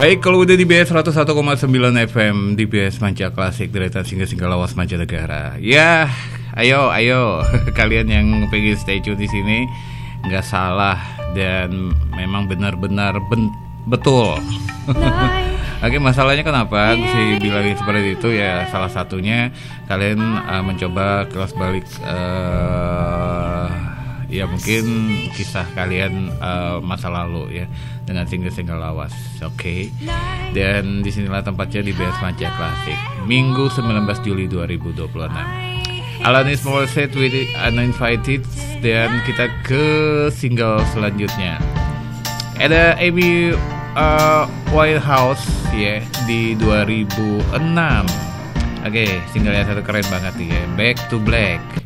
Baik, kalau udah di BS 101,9 FM di BS Manca Klasik deretan single-single lawas mancanegara. Ya, ayo kalian yang pengen stay tune di sini nggak salah dan memang benar-benar betul. Oke, masalahnya kenapa sih bilangin seperti itu ya? Salah satunya kalian mencoba kelas balik ya mungkin kisah kalian masa lalu ya dengan single-single lawas. Oke. Dan disinilah tempatnya di BS Manca Klasik Minggu 19 Juli 2026. Alanis Morissette with Uninvited. Dan kita ke single selanjutnya. Ada Amy Winehouse ya di 2006. Oke, singlenya satu keren banget ya, Back to Black.